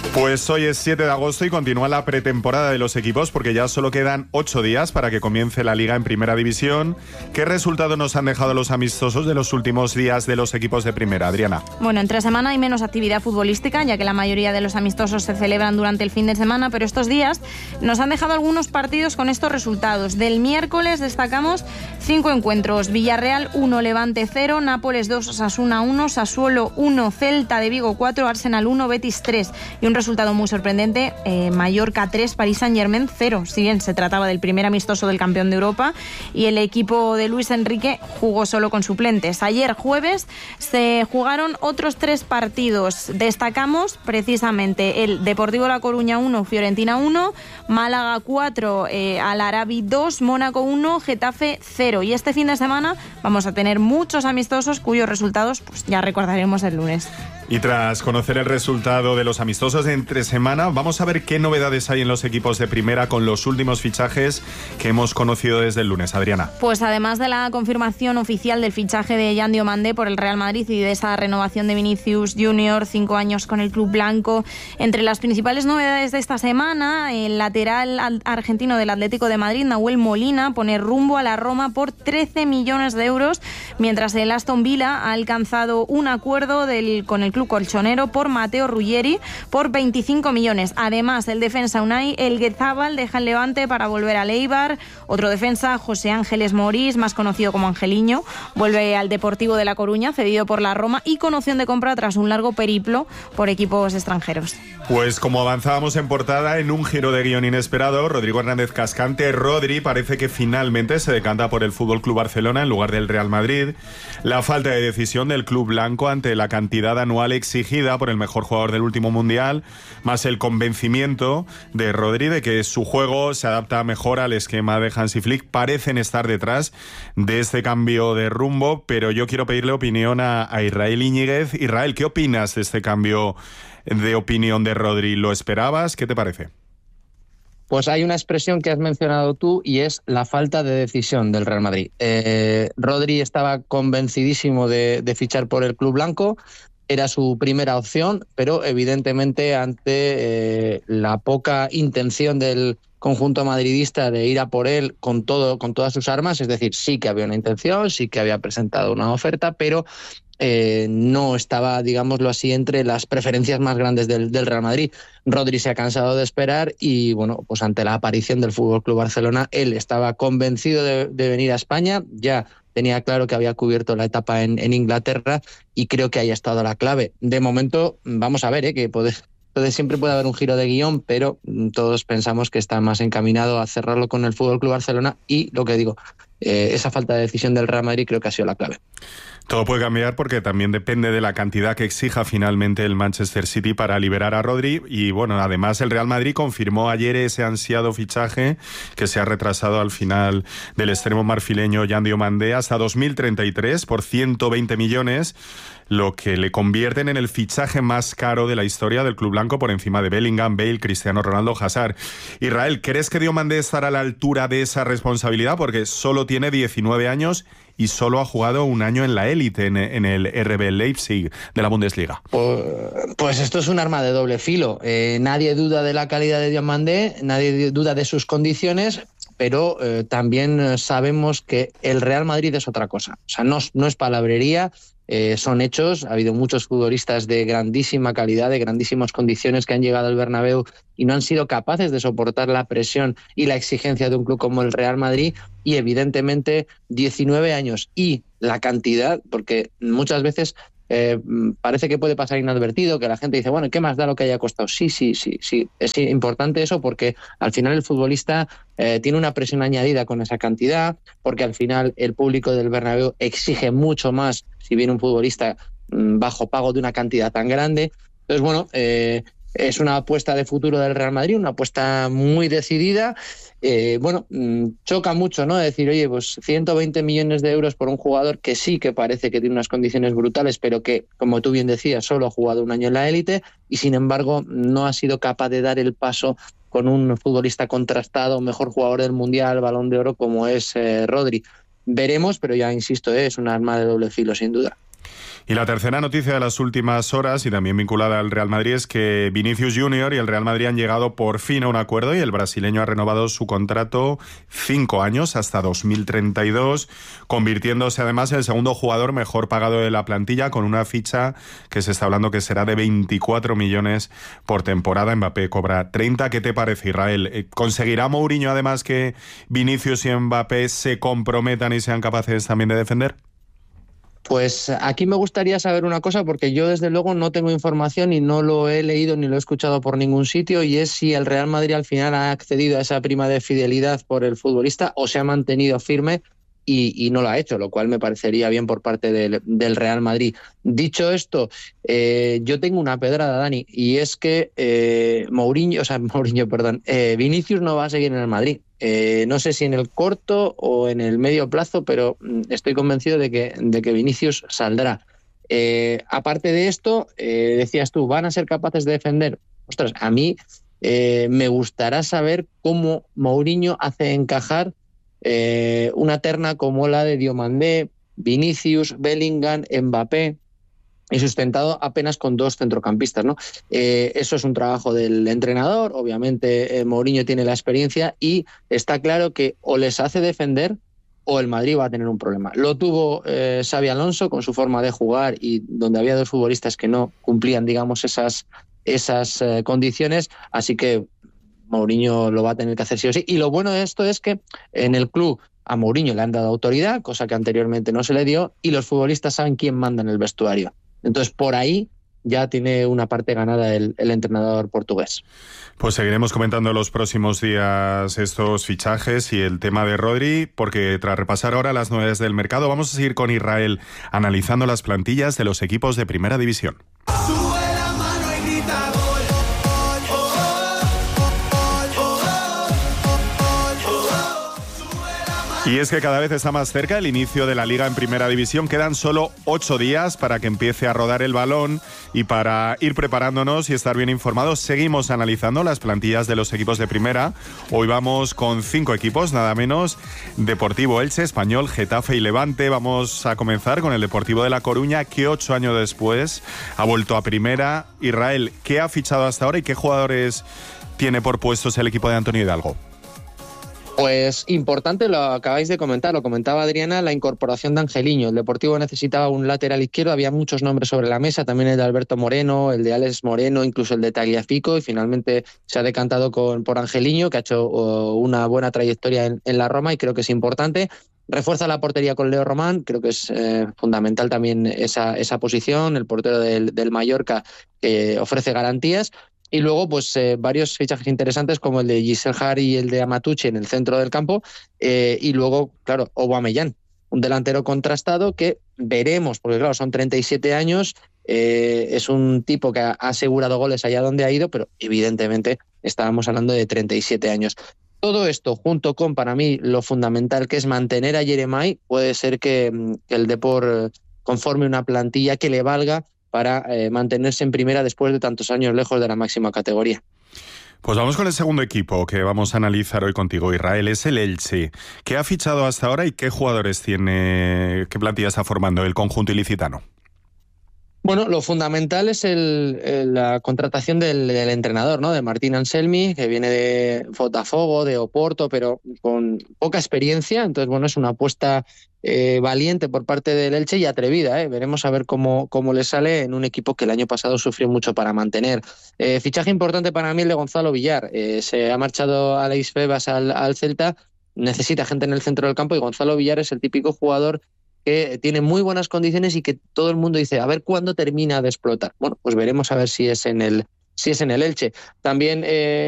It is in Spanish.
Pues hoy es 7 de agosto y continúa la pretemporada de los equipos porque ya solo quedan 8 días para que comience la Liga en Primera División. ¿Qué resultado nos han dejado los amistosos de los últimos días de los equipos de Primera, Adriana? Bueno, entre semana hay menos actividad futbolística, ya que la mayoría de los amistosos se celebran durante el fin de semana, pero estos días nos han dejado algunos partidos con estos resultados. Del miércoles destacamos 5 encuentros: Villarreal 1, Levante 0, Nápoles 2, Osasuna 1, Sassuolo 1, Celta de Vigo 4, Arsenal 1, Betis 3 y un resultado muy sorprendente, Mallorca 3, Paris Saint-Germain 0, si bien se trataba del primer amistoso del campeón de Europa, y el equipo de Luis Enrique jugó solo con suplentes. Ayer jueves se jugaron otros 3 partidos. Destacamos precisamente el Deportivo La Coruña 1, Fiorentina 1, Málaga 4, Al-Arabi 2, Mónaco 1, Getafe 0. Y este fin de semana vamos a tener muchos amistosos cuyos resultados pues ya recordaremos el lunes. Y tras conocer el resultado de los amistosos de entre semana, vamos a ver qué novedades hay en los equipos de Primera con los últimos fichajes que hemos conocido desde el lunes. Adriana. Pues además de la confirmación oficial del fichaje de Yan Diomandé por el Real Madrid y de esa renovación de Vinicius Junior, 5 años con el club blanco, entre las principales novedades de esta semana, el lateral argentino del Atlético de Madrid, Nahuel Molina, pone rumbo a la Roma por 13 millones de euros, mientras el Aston Villa ha alcanzado un acuerdo con el club colchonero por Mateo Ruggeri por 25 millones. Además, el defensa Unai Elguezábal deja el Levante para volver al Eibar. Otro defensa, José Ángeles Morís, más conocido como Angeliño, vuelve al Deportivo de La Coruña, cedido por la Roma y con opción de compra tras un largo periplo por equipos extranjeros. Pues como avanzábamos en portada, en un giro de guión inesperado, Rodrigo Hernández Cascante, Rodri, parece que finalmente se decanta por el FC Barcelona en lugar del Real Madrid. La falta de decisión del club blanco ante la cantidad anual exigida por el mejor jugador del último mundial, más el convencimiento de Rodri de que su juego se adapta mejor al esquema de Hansi Flick, parecen estar detrás de este cambio de rumbo, pero yo quiero pedirle opinión a Israel Íñiguez. Israel, ¿qué opinas de este cambio de opinión de Rodri? ¿Lo esperabas? ¿Qué te parece? Pues hay una expresión que has mencionado tú y es la falta de decisión del Real Madrid. Rodri estaba convencidísimo de fichar por el club blanco, era su primera opción, pero evidentemente ante la poca intención del conjunto madridista de ir a por él con todas sus armas, es decir, sí que había una intención, sí que había presentado una oferta, pero no estaba, digámoslo así, entre las preferencias más grandes del Real Madrid. Rodri se ha cansado de esperar y, bueno, pues ante la aparición del FC Barcelona, él estaba convencido de venir a España, ya tenía claro que había cubierto la etapa en Inglaterra y creo que ahí ha estado la clave. De momento, vamos a ver, que siempre puede haber un giro de guión, pero todos pensamos que está más encaminado a cerrarlo con el FC Barcelona y, lo que digo, esa falta de decisión del Real Madrid creo que ha sido la clave. Todo puede cambiar porque también depende de la cantidad que exija finalmente el Manchester City para liberar a Rodri. Y bueno, además el Real Madrid confirmó ayer ese ansiado fichaje que se ha retrasado al final del extremo marfileño Yan Diomandé hasta 2033 por 120 millones, lo que le convierten en el fichaje más caro de la historia del club blanco por encima de Bellingham, Bale, Cristiano Ronaldo, Hazard. Israel, ¿crees que Diomandé estará a la altura de esa responsabilidad? Porque solo tiene 19 años y solo ha jugado un año en la élite, en el RB Leipzig de la Bundesliga. Pues esto es un arma de doble filo. Nadie duda de la calidad de Diomandé, nadie duda de sus condiciones, pero también sabemos que el Real Madrid es otra cosa. O sea, no es palabrería. Son hechos, ha habido muchos futbolistas de grandísima calidad, de grandísimas condiciones que han llegado al Bernabéu y no han sido capaces de soportar la presión y la exigencia de un club como el Real Madrid y evidentemente 19 años y la cantidad, porque muchas veces parece que puede pasar inadvertido, que la gente dice, bueno, ¿qué más da lo que haya costado? Sí, es importante eso porque al final el futbolista tiene una presión añadida con esa cantidad, porque al final el público del Bernabéu exige mucho más si viene un futbolista bajo pago de una cantidad tan grande. Entonces, bueno, es una apuesta de futuro del Real Madrid, una apuesta muy decidida. Choca mucho, ¿no? Decir, oye, pues 120 millones de euros por un jugador que sí que parece que tiene unas condiciones brutales, pero que, como tú bien decías, solo ha jugado un año en la élite y, sin embargo, no ha sido capaz de dar el paso con un futbolista contrastado, mejor jugador del Mundial, Balón de Oro, como es Rodri. Veremos, pero ya insisto, es un arma de doble filo, sin duda. Y la tercera noticia de las últimas horas, y también vinculada al Real Madrid, es que Vinicius Junior y el Real Madrid han llegado por fin a un acuerdo y el brasileño ha renovado su contrato 5 años hasta 2032, convirtiéndose además en el segundo jugador mejor pagado de la plantilla, con una ficha que se está hablando que será de 24 millones por temporada. Mbappé cobra 30. ¿Qué te parece, Israel? ¿Conseguirá Mourinho además que Vinicius y Mbappé se comprometan y sean capaces también de defender? Pues aquí me gustaría saber una cosa, porque yo desde luego no tengo información y no lo he leído ni lo he escuchado por ningún sitio, y es si el Real Madrid al final ha accedido a esa prima de fidelidad por el futbolista o se ha mantenido firme y no lo ha hecho, lo cual me parecería bien por parte del Real Madrid. Dicho esto, yo tengo una pedrada, Dani, y es que Vinicius no va a seguir en el Madrid. No sé si en el corto o en el medio plazo, pero estoy convencido de que Vinicius saldrá. Aparte de esto, decías tú, ¿van a ser capaces de defender? Ostras, a mí me gustará saber cómo Mourinho hace encajar una terna como la de Diomandé, Vinicius, Bellingham, Mbappé, y sustentado apenas con 2 centrocampistas, ¿no? Eso es un trabajo del entrenador. Obviamente Mourinho tiene la experiencia y está claro que o les hace defender o el Madrid va a tener un problema. Lo tuvo Xabi Alonso con su forma de jugar, y donde había 2 futbolistas que no cumplían, digamos, esas condiciones, así que Mourinho lo va a tener que hacer sí o sí. Y lo bueno de esto es que en el club a Mourinho le han dado autoridad, cosa que anteriormente no se le dio, y los futbolistas saben quién manda en el vestuario. Entonces, por ahí ya tiene una parte ganada el entrenador portugués. Pues seguiremos comentando los próximos días estos fichajes y el tema de Rodri, porque tras repasar ahora las novedades del mercado, vamos a seguir con Israel analizando las plantillas de los equipos de Primera División. Y es que cada vez está más cerca el inicio de la Liga en Primera División. Quedan solo 8 días para que empiece a rodar el balón, y para ir preparándonos y estar bien informados, seguimos analizando las plantillas de los equipos de Primera. Hoy vamos con 5 equipos, nada menos: Deportivo Elche, Español, Getafe y Levante. Vamos a comenzar con el Deportivo de La Coruña, que 8 años después ha vuelto a Primera. Israel, ¿qué ha fichado hasta ahora y qué jugadores tiene por puestos el equipo de Antonio Hidalgo? Pues importante, lo acabáis de comentar, lo comentaba Adriana, la incorporación de Angeliño. El Deportivo necesitaba un lateral izquierdo, había muchos nombres sobre la mesa, también el de Alberto Moreno, el de Alex Moreno, incluso el de Tagliafico, y finalmente se ha decantado por Angeliño, que ha hecho una buena trayectoria en la Roma, y creo que es importante. Refuerza la portería con Leo Román, creo que es fundamental también esa posición, el portero del Mallorca, que ofrece garantías. Y luego, pues varios fichajes interesantes como el de Giselle Harry y el de Amatucci en el centro del campo. Y luego, claro, Aubameyang, un delantero contrastado que veremos, porque claro, son 37 años, es un tipo que ha asegurado goles allá donde ha ido, pero evidentemente estábamos hablando de 37 años. Todo esto, junto con, para mí, lo fundamental que es mantener a Yeremay, puede ser que el Depor conforme una plantilla que le valga para mantenerse en Primera después de tantos años lejos de la máxima categoría. Pues vamos con el segundo equipo que vamos a analizar hoy contigo, Israel. Es el Elche. ¿Qué ha fichado hasta ahora y qué jugadores tiene, qué plantilla está formando el conjunto ilicitano? Bueno, lo fundamental es la contratación del entrenador, ¿no? De Martín Anselmi, que viene de Botafogo, de Oporto, pero con poca experiencia. Entonces, bueno, es una apuesta valiente por parte del Elche y atrevida, ¿eh? Veremos a ver cómo le sale en un equipo que el año pasado sufrió mucho para mantener. Fichaje importante para mí el de Gonzalo Villar. Se ha marchado Alex Febas al Celta, necesita gente en el centro del campo, y Gonzalo Villar es el típico jugador que tiene muy buenas condiciones y que todo el mundo dice, a ver cuándo termina de explotar. Bueno, pues veremos a ver si es en el Elche. También